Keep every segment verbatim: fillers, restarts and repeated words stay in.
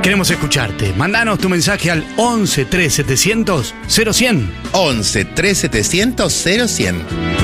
Queremos escucharte. Mandanos tu mensaje al once tres setecientos cero cien. once tres setecientos cero cien.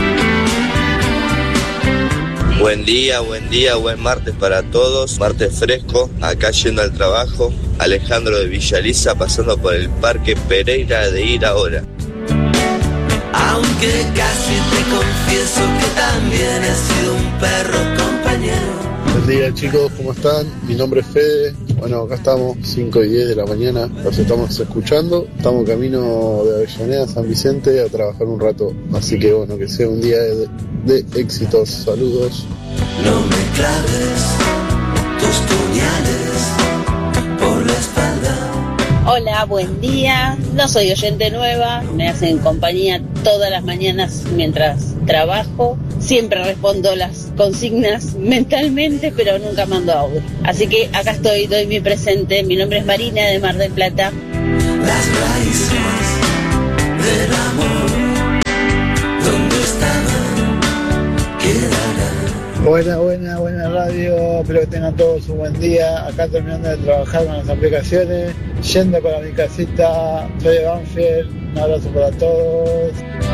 Buen día, buen día, buen martes para todos. Martes fresco, acá yendo al trabajo. Alejandro de Villaliza pasando por el Parque Pereira de Ir ahora. Aunque casi te confieso que también he sido un perro compañero. Buen día chicos, ¿cómo están? Mi nombre es Fede. Bueno, acá estamos, cinco y diez de la mañana, los estamos escuchando. Estamos camino de Avellaneda a San Vicente a trabajar un rato. Así que bueno, que sea un día de, de éxitos. Saludos. No me claves tus puñales por la espalda. Hola, buen día. No soy oyente nueva, me hacen compañía todas las mañanas mientras trabajo. Siempre respondo las consignas mentalmente, pero nunca mando audio. Así que acá estoy, doy mi presente. Mi nombre es Marina de Mar del Plata. Las raíces del amor, ¿dónde estaban? Quedarán. Buena, buena, buena radio. Espero que tengan todos un buen día. Acá terminando de trabajar con las aplicaciones, yendo para mi casita. Soy de Banfield. Un abrazo para todos.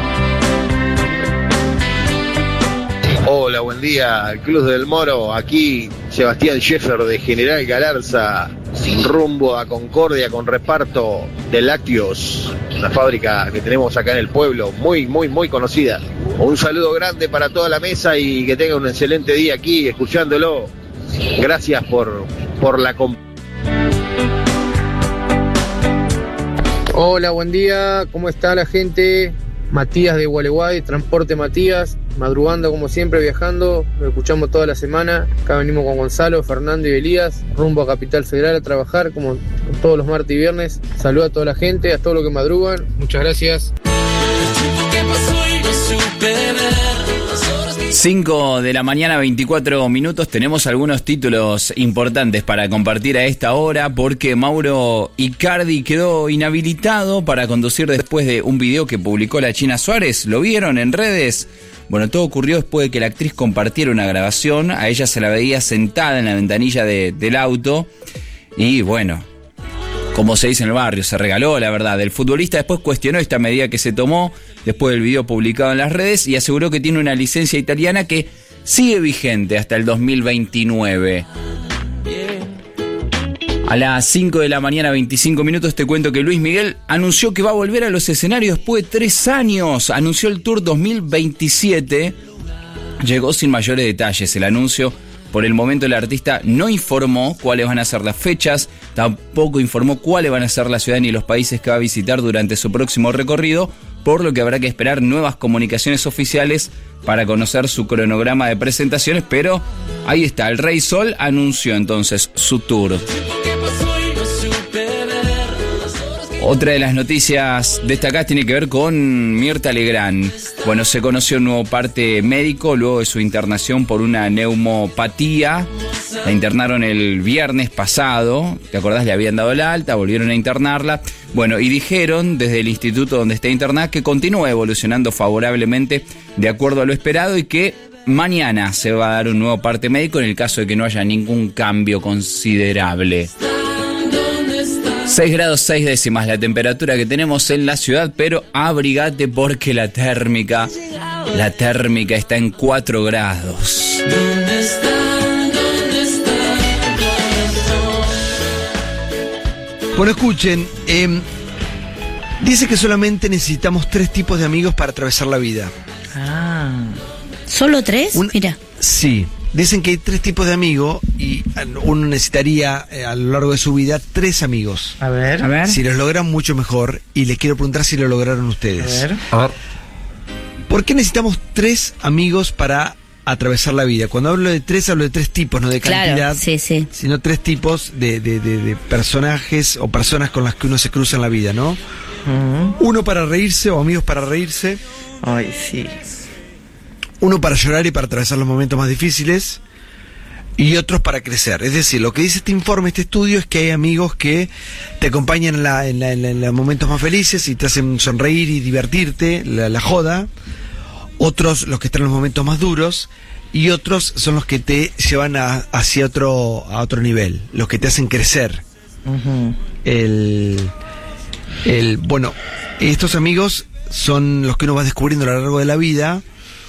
Hola, buen día, Club del Moro, aquí Sebastián Scheffer de General Galarza, sin rumbo a Concordia con reparto de lácteos, una fábrica que tenemos acá en el pueblo, muy, muy, muy conocida. Un saludo grande para toda la mesa y que tengan un excelente día aquí escuchándolo. Gracias por, por la compañía. Hola, buen día, ¿cómo está la gente? Matías de Gualeguay, Transporte Matías, madrugando como siempre, viajando, lo escuchamos toda la semana. Acá venimos con Gonzalo, Fernando y Elías, rumbo a Capital Federal a trabajar como todos los martes y viernes. Saludo a toda la gente, a todos los que madrugan, muchas gracias. cinco de la mañana, veinticuatro minutos. Tenemos algunos títulos importantes para compartir a esta hora porque Mauro Icardi quedó inhabilitado para conducir después de un video que publicó la China Suárez. ¿Lo vieron en redes? Bueno, todo ocurrió después de que la actriz compartiera una grabación. A ella se la veía sentada en la ventanilla de, del auto y bueno, como se dice en el barrio, se regaló, la verdad. El futbolista después cuestionó esta medida que se tomó después del video publicado en las redes y aseguró que tiene una licencia italiana que sigue vigente hasta el dos mil veintinueve. A las cinco de la mañana, veinticinco minutos, te cuento que Luis Miguel anunció que va a volver a los escenarios después de tres años. Anunció el Tour dos mil veintisiete. Llegó sin mayores detalles el anuncio. Por el momento el artista no informó cuáles van a ser las fechas, tampoco informó cuáles van a ser la ciudad ni los países que va a visitar durante su próximo recorrido, por lo que habrá que esperar nuevas comunicaciones oficiales para conocer su cronograma de presentaciones, pero ahí está, el Rey Sol anunció entonces su tour. Otra de las noticias destacadas tiene que ver con Mirta Legrand. Bueno, se conoció un nuevo parte médico luego de su internación por una neumopatía. La internaron el viernes pasado, ¿te acordás? Le habían dado la alta, volvieron a internarla. Bueno, y dijeron desde el instituto donde está internada que continúa evolucionando favorablemente de acuerdo a lo esperado y que mañana se va a dar un nuevo parte médico en el caso de que no haya ningún cambio considerable. seis grados seis décimas la temperatura que tenemos en la ciudad, pero abrigate porque la térmica, la térmica está en cuatro grados. ¿Dónde están? ¿Dónde están? Bueno, escuchen, eh, dice que solamente necesitamos tres tipos de amigos para atravesar la vida. Ah, ¿solo tres? Un, Mira. Sí. Dicen que hay tres tipos de amigos y uno necesitaría eh, a lo largo de su vida tres amigos. A ver, a ver. Si los logran, mucho mejor. Y les quiero preguntar si lo lograron ustedes. A ver. A ver. ¿Por qué necesitamos tres amigos para atravesar la vida? Cuando hablo de tres, hablo de tres tipos, no de cantidad. Claro, sí, sí. Sino tres tipos de, de, de, de personajes o personas con las que uno se cruza en la vida, ¿no? Uh-huh. Uno para reírse o amigos para reírse. Ay, sí. Uno para llorar y para atravesar los momentos más difíciles y otros para crecer. Es decir, lo que dice este informe, este estudio, es que hay amigos que te acompañan en, la, en, la, en, la, en los momentos más felices y te hacen sonreír y divertirte, la, la joda. Otros los que están en los momentos más duros y otros son los que te llevan a, hacia otro, a otro nivel, los que te hacen crecer. Ujú. El, el, bueno, estos amigos son los que uno va descubriendo a lo largo de la vida,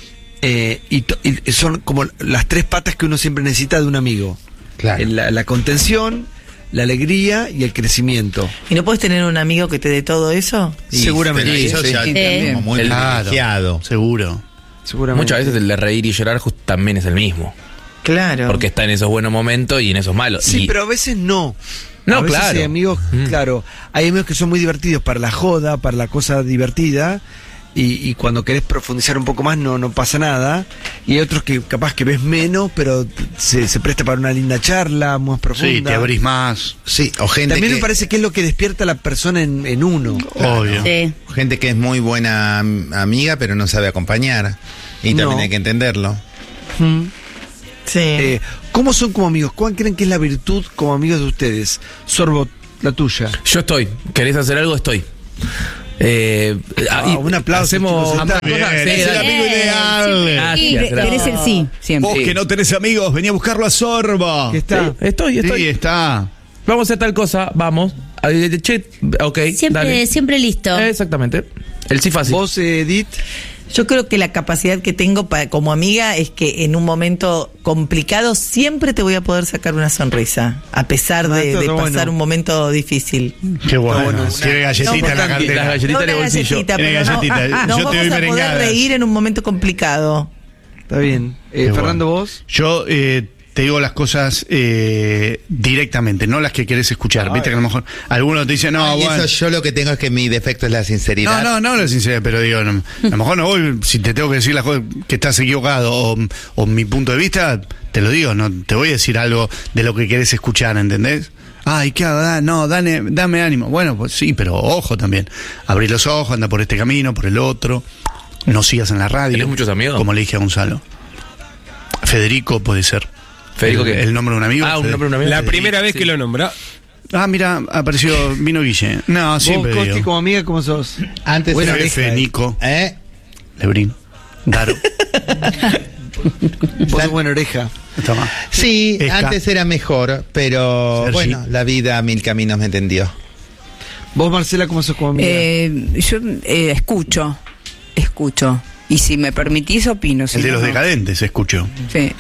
eh, y, to- y son como las tres patas que uno siempre necesita de un amigo. Claro. La, la contención, la alegría y el crecimiento. ¿Y no puedes tener un amigo que te dé todo eso? Y, Seguramente. pero eso Sí, ya sí, es como muy El- privilegiado. Seguro. Seguramente. Muchas veces el de reír y llorar just- también es el mismo. Claro. Porque está en esos buenos momentos y en esos malos. Sí, Y- pero a veces no. No, a veces claro. hay amigos, Mm. claro, hay amigos que son muy divertidos para la joda, para la cosa divertida, y, y cuando querés profundizar un poco más no, no pasa nada. Y hay otros que capaz que ves menos, pero se, se presta para una linda charla, más profunda. Sí, te abrís más. Sí, o gente También que, me parece que es lo que despierta a la persona en, en uno. Obvio. Sí. gente que es muy buena am- amiga, pero no sabe acompañar. Y también No. hay que entenderlo. Mm. Sí. Eh, ¿Cómo son como amigos? ¿Cuál creen que es la virtud como amigos de ustedes? Sorbo, la tuya. Yo estoy. ¿Querés hacer algo? Estoy. Eh, Ah, y un aplauso, Hacemos chicos, ambas está cosas. bien, Sí, es el dale. amigo ideal. Gracias, gracias. Querés el sí, siempre. Vos que no tenés amigos, vení a buscarlo a Sorbo. ¿Qué está? Sí, estoy, estoy. Sí, está. Vamos a hacer tal cosa, vamos. Eh, Che, ok, Siempre, dale. siempre listo. Exactamente. El sí fácil. Vos, eh, Edith, Yo creo que la capacidad que tengo pa- como amiga es que en un momento complicado siempre te voy a poder sacar una sonrisa, a pesar Ah, de, esto de está pasar bueno. un momento difícil. Qué bueno. bueno, Tiene galletita en la Las cartera. galletitas No en el una bolsillo. galletita, Tiene pero no- galletita. nos Yo te vamos doy a poder merengadas. reír en un momento complicado. está bien. Eh, Qué Fernando, bueno. vos. Yo eh, te digo las cosas eh, directamente, no las que querés escuchar. Viste que a lo mejor algunos te dicen, no, Ay, bueno. eso yo lo que tengo es que mi defecto es la No, sinceridad. no, no la sinceridad, pero digo, no, a lo mejor no voy, si te tengo que decir las cosas que estás equivocado o, o mi punto de vista, te lo digo, no te voy a decir algo de lo que querés escuchar, ¿entendés? Ay, ¿qué hago? Da- No, dame, dame ánimo. Bueno, pues sí, pero ojo también. Abrí los ojos, anda por este camino, por el otro. No sigas en la radio. ¿Tenés muchos amigos? Como le dije a Gonzalo. Federico puede ser. ¿Federico el, qué? el nombre de un amigo. Ah, un Fede- nombre de un amigo. La Federico. primera vez que lo nombró. Ah, mira, apareció, vino Guille. No, Vos, siempre Costi, digo. como amiga, ¿cómo sos? Antes Buena era- oreja, F, eh. Nico, ¿Eh? Lebrín, Daro. Vos sos buena oreja. Está más. Sí, Esca. antes era mejor, pero Sergi. bueno, la vida a mil caminos me entendió. Vos, Marcela, ¿cómo sos como amiga? Eh, yo eh, escucho, escucho. Y si me permitís, opino. si El de no, los no. decadentes, escucho. Sí.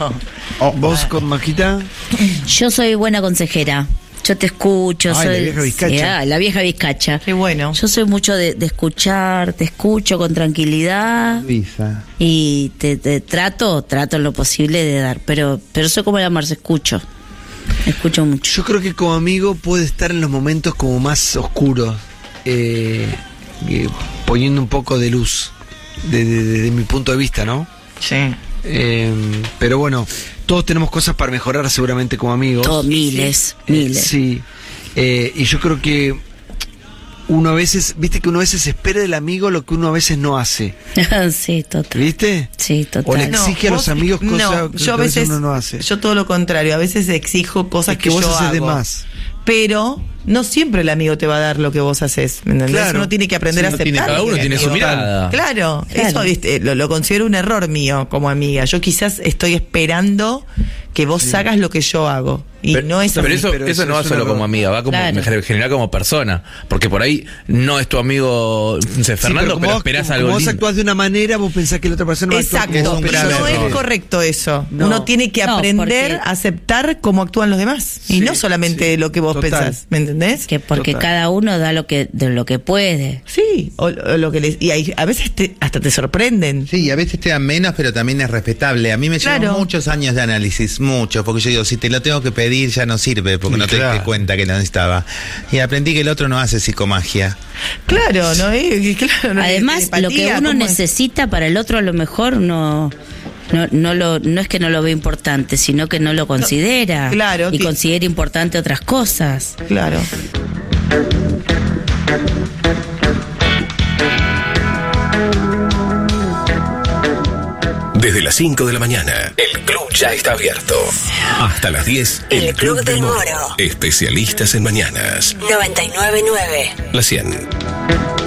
¿Vos, con Majita? Yo soy buena consejera. Yo te escucho. Ay, soy, la vieja vizcacha. Sí, ah, la vieja vizcacha. Qué bueno. Yo soy mucho de, de escuchar, te escucho con tranquilidad Luisa. y te, te trato, trato en lo posible de dar. Pero, pero soy como la Marce, escucho. Escucho mucho. Yo creo que como amigo puede estar en los momentos como más oscuros, eh, eh, poniendo un poco de luz, de, de- de- de mi punto de vista, ¿no? Sí. Eh, pero bueno, todos tenemos cosas para mejorar seguramente como amigos. Todos miles, Eh, miles. Sí. Eh, y yo creo que uno a veces, viste que uno a veces espera del amigo lo que uno a veces no hace. Sí, total. ¿Viste? Sí, total. O le exige a los vos- amigos cosas no, que yo a a veces veces uno no hace. yo todo lo contrario, a veces exijo cosas Es que que, vos yo haces hago. de más. Pero no siempre el amigo te va a dar lo que vos haces, ¿me entendés? Claro. Uno tiene que aprender Sí, a uno aceptar. tiene- cada uno que el tiene su amigo- mirada. Claro, Claro. eso ¿viste? Lo, lo considero un error mío como amiga. Yo quizás estoy esperando que vos hagas lo que yo hago. Y Pero, no es pero así. eso, pero eso eso no va es un solo error. como amiga, va como Claro. en general como persona. Porque por ahí no es tu amigo no sé, Sí, Fernando, como pero, vos- esperás como algo vos lindo. actuás de una manera, vos pensás que la otra persona va a actuar Exacto, como vos pero pensás. no error. es correcto eso. No. Uno tiene que No, aprender porque- a aceptar cómo actúan los demás. y Sí, no solamente sí, lo que vos total. pensás, ¿me entendés? Que porque Total. cada uno da lo que, de lo que puede. Sí, o, o lo que les, y hay- a veces te- hasta te sorprenden. Sí, a veces te dan menos, pero también es respetable. A mí me Claro. llevan muchos años de análisis, muchos, porque yo digo, si te lo tengo que pedir ya no sirve, porque Sí, no te claro. diste cuenta que lo necesitaba. Y aprendí que el otro no hace psicomagia. Claro, ¿no? Eh, claro, no Además, empatía, lo que uno ¿cómo es? necesita para el otro a lo mejor no, no, no, lo, no es que no lo ve importante, sino que no lo considera. claro, Y ti- considera importante otras cosas. Claro. Desde las cinco de la mañana, el club ya está abierto. Hasta las diez, el, El Club del Moro. Especialistas en mañanas. noventa y nueve punto nueve. La cien.